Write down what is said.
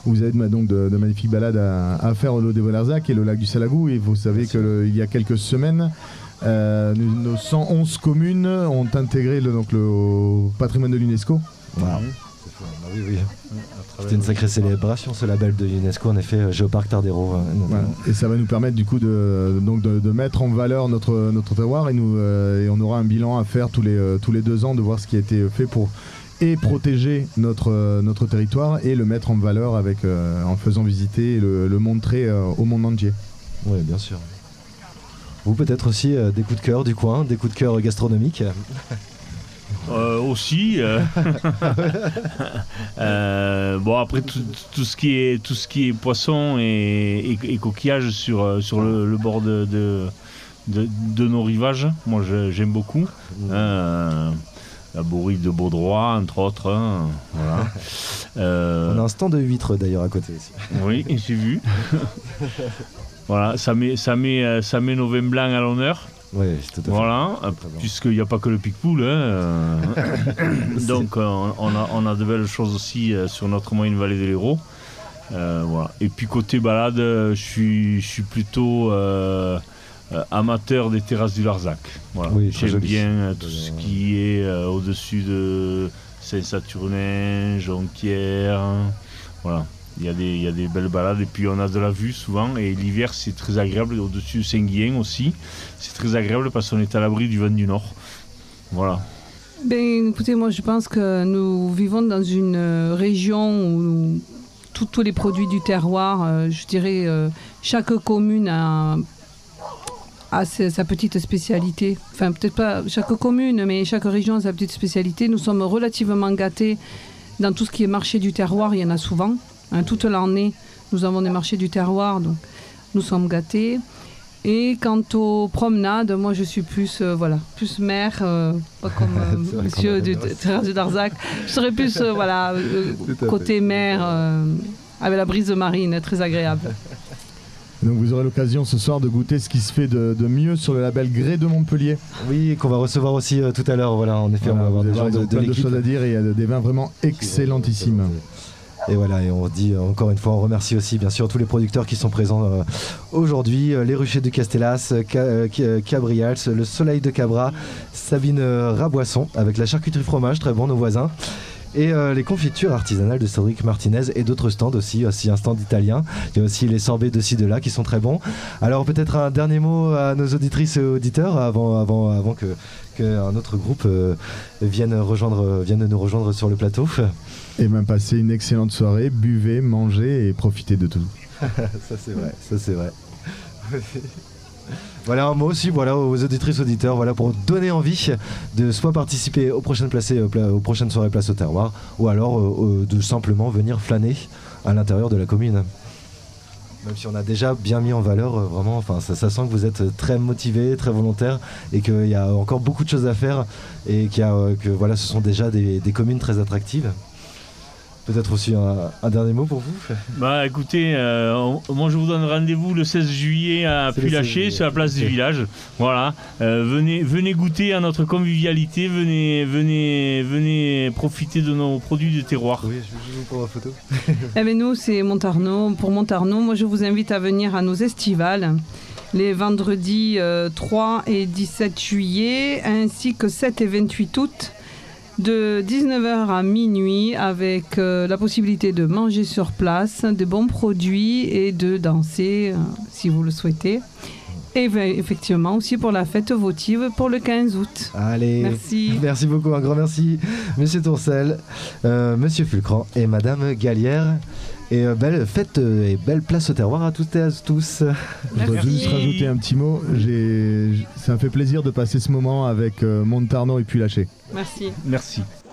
Vous avez donc de magnifiques balades à faire au Lot des Volarzac et le lac du Salagou. Et vous savez qu'il y a quelques semaines, nos 111 communes ont intégré au patrimoine de l'UNESCO. Wow. Oui. C'était une sacrée célébration, ce label de l'UNESCO, en effet, Géoparc Tardero. Voilà. Et ça va nous permettre du coup de mettre en valeur notre terroir et on aura un bilan à faire tous les 2 ans de voir ce qui a été fait pour protéger notre territoire et le mettre en valeur en faisant visiter et le montrer au monde entier. Oui, bien sûr. Vous peut-être aussi des coups de cœur du coin, des coups de cœur gastronomiques. Aussi. Bon, après tout ce qui est poisson et coquillages sur le bord de nos rivages, moi j'aime beaucoup. La bourrique de Baudroy, entre autres. Voilà. On a un stand de huîtres d'ailleurs à côté aussi. Oui, j'ai vu. Voilà, ça met nos vins blancs à l'honneur. Oui, tout à fait. Voilà, puisqu'il n'y a pas que le pic-poule. Donc on a de belles choses aussi sur notre moyenne vallée de l'Hérault. Voilà. Et puis côté balade, je suis plutôt amateur des terrasses du Larzac. Voilà. Oui, j'aime bien tout ce qui est au-dessus de Saint-Saturnin, Jonquière. Voilà. Il y a des belles balades et puis on a de la vue souvent et l'hiver c'est très agréable au-dessus de Saint-Guyen aussi. C'est très agréable parce qu'on est à l'abri du vent du nord. Voilà. Ben, écoutez, moi je pense que nous vivons dans une région où tous les produits du terroir, je dirais chaque commune a sa petite spécialité. Enfin peut-être pas chaque commune mais chaque région a sa petite spécialité. Nous sommes relativement gâtés dans tout ce qui est marché du terroir, il y en a souvent. Toute l'année, nous avons des marchés du terroir, donc nous sommes gâtés. Et quant aux promenades, moi je suis plus mer, pas comme monsieur du terrasse du Larzac. Je serais plus côté mer, avec la brise marine, très agréable. Donc vous aurez l'occasion ce soir de goûter ce qui se fait de mieux sur le label Grès de Montpellier. Oui, qu'on va recevoir aussi tout à l'heure. Voilà, en effet, on va avoir des gens de l'équipe. Choses à dire et il y a des vins vraiment excellentissimes. Et voilà, et on dit encore une fois, on remercie aussi bien sûr tous les producteurs qui sont présents aujourd'hui, les Ruchers de Castellas, Cabrials, le Soleil de Cabra, Sabine Raboisson avec la charcuterie fromage, très bon, nos voisins. Et les confitures artisanales de Cédric Martinez et d'autres stands aussi un stand italien. Il y a aussi les sorbets de ci de là qui sont très bons. Alors peut-être un dernier mot à nos auditrices et auditeurs avant qu'un autre groupe vienne nous rejoindre sur le plateau. Et même passer une excellente soirée, buvez, mangez et profitez de tout. Ça c'est vrai. Voilà un mot aussi aux auditrices auditeurs pour donner envie de soit participer aux prochaines soirées Place au Terroir ou alors de simplement venir flâner à l'intérieur de la commune. Même si on a déjà bien mis en valeur vraiment, ça sent que vous êtes très motivés, très volontaires et qu'il y a encore beaucoup de choses à faire et ce sont déjà des communes très attractives. Peut-être aussi un dernier mot pour vous. Bah écoutez, moi je vous donne rendez-vous le 16 juillet à Puy-Laché sur la place du village. Voilà, venez goûter à notre convivialité, venez profiter de nos produits de terroir. Oui, je vous prends la photo. Nous c'est Montarnot. Pour Montarnot, moi je vous invite à venir à nos estivales les vendredis 3 et 17 juillet ainsi que 7 et 28 août. De 19h à minuit avec la possibilité de manger sur place, de bons produits et de danser si vous le souhaitez. Et effectivement aussi pour la fête votive pour le 15 août. Allez, merci beaucoup, un grand merci Monsieur Tourcel, Monsieur Fulcran et Madame Gallière. Et belle fête et belle place au terroir à toutes et à tous. Je voudrais juste rajouter un petit mot. Ça me fait plaisir de passer ce moment avec Montarnot et Puy-Laché. Merci. Merci.